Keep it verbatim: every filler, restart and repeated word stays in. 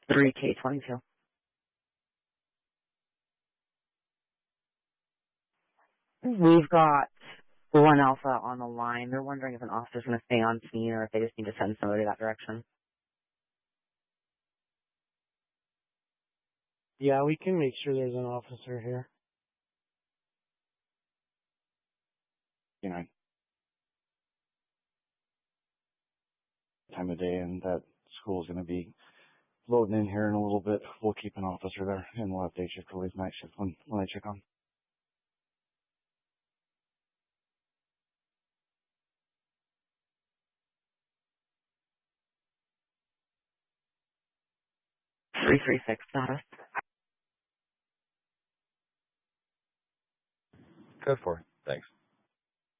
three K twenty-two. We've got one Alpha on the line. They're wondering if an officer's going to stay on scene or if they just need to send somebody that direction. Yeah, we can make sure there's an officer here. You know, time of day, and that school's going to be loading in here in a little bit. We'll keep an officer there, and we'll have day shift or night shift when, when I check on. three three six status. Code four. Thanks.